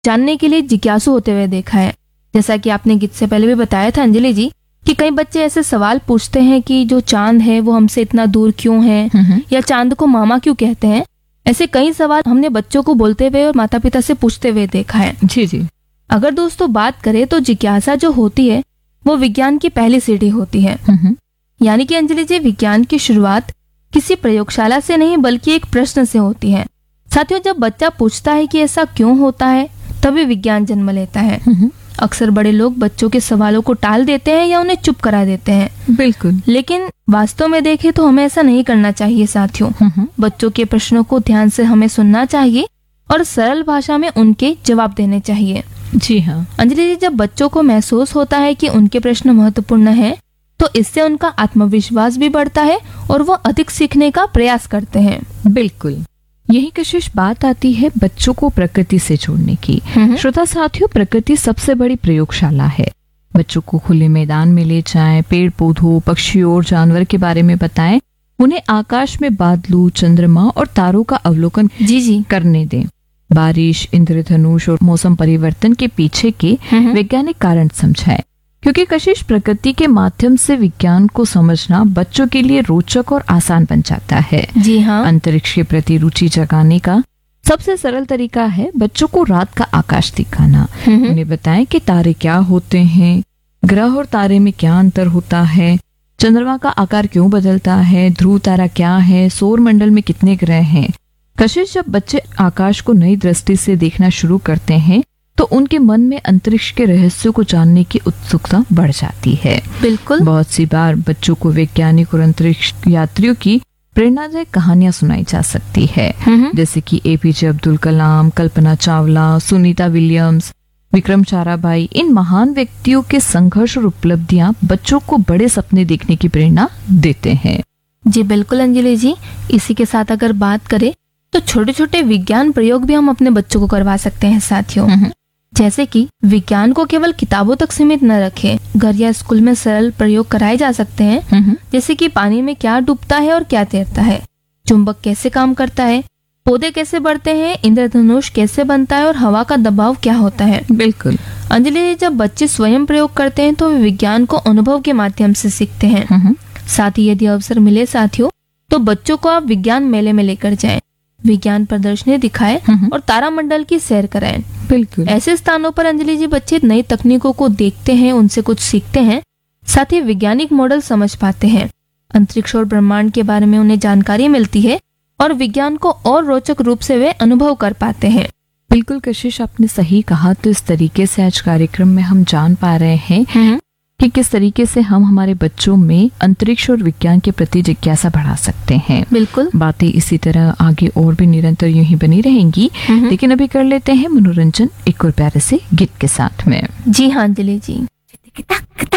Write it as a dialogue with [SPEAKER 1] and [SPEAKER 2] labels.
[SPEAKER 1] जानने के लिए जिज्ञासु होते हुए देखा है। जैसा कि आपने गीत से पहले भी बताया था अंजलि जी कि कई बच्चे ऐसे सवाल पूछते हैं कि जो चांद है वो हमसे इतना दूर क्यों है, या चांद को मामा क्यों कहते हैं। ऐसे कई सवाल हमने बच्चों को बोलते हुए और माता पिता से पूछते हुए देखा है।
[SPEAKER 2] जी जी।
[SPEAKER 1] अगर दोस्तों बात करें तो जिज्ञासा जो होती है वो विज्ञान की पहली सीढ़ी होती है। यानी कि अंजलि जी, विज्ञान की शुरुआत किसी प्रयोगशाला से नहीं बल्कि एक प्रश्न से होती है। साथियों, जब बच्चा पूछता है कि ऐसा क्यों होता है, तभी विज्ञान जन्म लेता है। अक्सर बड़े लोग बच्चों के सवालों को टाल देते हैं या उन्हें चुप करा देते हैं।
[SPEAKER 2] बिल्कुल।
[SPEAKER 1] लेकिन वास्तव में देखें तो हमें ऐसा नहीं करना चाहिए साथियों। बच्चों के प्रश्नों को ध्यान से हमें सुनना चाहिए और सरल भाषा में उनके जवाब देने चाहिए।
[SPEAKER 2] जी हाँ
[SPEAKER 1] अंजलि जी, जब बच्चों को महसूस होता है कि उनके प्रश्न महत्वपूर्ण हैं, तो इससे उनका आत्मविश्वास भी बढ़ता है और वो अधिक सीखने का प्रयास करते हैं।
[SPEAKER 2] बिल्कुल। यही कशिश बात आती है बच्चों को प्रकृति से जोड़ने की। श्रोता साथियों, प्रकृति सबसे बड़ी प्रयोगशाला है। बच्चों को खुले मैदान में ले जाएं, पेड़ पौधों, पक्षियों और जानवर के बारे में बताएं, उन्हें आकाश में बादलों, चंद्रमा और तारों का अवलोकन करने दें। बारिश, इंद्रधनुष और मौसम परिवर्तन के पीछे के वैज्ञानिक कारण समझाएं, क्योंकि कशिश प्रकृति के माध्यम से विज्ञान को समझना बच्चों के लिए रोचक और आसान बन जाता है।
[SPEAKER 1] जी हाँ।
[SPEAKER 2] अंतरिक्ष के प्रति रुचि जगाने का सबसे सरल तरीका है बच्चों को रात का आकाश दिखाना। उन्हें बताएं कि तारे क्या होते हैं, ग्रह और तारे में क्या अंतर होता है, चंद्रमा का आकार क्यों बदलता है, ध्रुव तारा क्या है, सौर मंडल में कितने ग्रह हैं। कशिश जब बच्चे आकाश को नई दृष्टि से देखना शुरू करते हैं तो उनके मन में अंतरिक्ष के रहस्यों को जानने की उत्सुकता बढ़ जाती है।
[SPEAKER 1] बिल्कुल।
[SPEAKER 2] बहुत सी बार बच्चों को वैज्ञानिक और अंतरिक्ष यात्रियों की प्रेरणादायक कहानियां सुनाई जा सकती है, जैसे कि एपीजे अब्दुल कलाम, कल्पना चावला, सुनीता विलियम्स, विक्रम साराभाई। इन महान व्यक्तियों के संघर्ष और उपलब्धियां बच्चों को बड़े सपने देखने की प्रेरणा देते हैं।
[SPEAKER 1] जी बिल्कुल अंजलि जी, इसी के साथ अगर बात करें तो छोटे छोटे विज्ञान प्रयोग भी हम अपने बच्चों को करवा सकते हैं साथियों। जैसे कि विज्ञान को केवल किताबों तक सीमित न रखें, घर या स्कूल में सरल प्रयोग कराए जा सकते हैं। जैसे कि पानी में क्या डूबता है और क्या तैरता है, चुंबक कैसे काम करता है, पौधे कैसे बढ़ते हैं, इंद्रधनुष कैसे बनता है और हवा का दबाव क्या होता है।
[SPEAKER 2] बिल्कुल
[SPEAKER 1] अंजलि, जब बच्चे स्वयं प्रयोग करते हैं तो वे विज्ञान को अनुभव के माध्यम से सीखते हैं। साथ ही यदि अवसर मिले साथियों तो बच्चों को आप विज्ञान मेले में लेकर जाएं, विज्ञान प्रदर्शनी दिखाएं और तारामंडल की सैर कराएं।
[SPEAKER 2] बिल्कुल।
[SPEAKER 1] ऐसे स्थानों पर अंजलि जी बच्चे नई तकनीकों को देखते हैं, उनसे कुछ सीखते हैं, साथ ही वैज्ञानिक मॉडल समझ पाते हैं। अंतरिक्ष और ब्रह्मांड के बारे में उन्हें जानकारी मिलती है और विज्ञान को और रोचक रूप से वे अनुभव कर पाते हैं।
[SPEAKER 2] बिल्कुल कशिश, आपने सही कहा। तो इस तरीके से आज कार्यक्रम में हम जान पा रहे हैं कि किस तरीके से हम हमारे बच्चों में अंतरिक्ष और विज्ञान के प्रति जिज्ञासा बढ़ा सकते हैं।
[SPEAKER 1] बिल्कुल।
[SPEAKER 2] बातें इसी तरह आगे और भी निरंतर यूं ही बनी रहेंगी, लेकिन अभी कर लेते हैं मनोरंजन एक और प्यारे से गीत के साथ में।
[SPEAKER 1] जी हाँ अंजलि जी।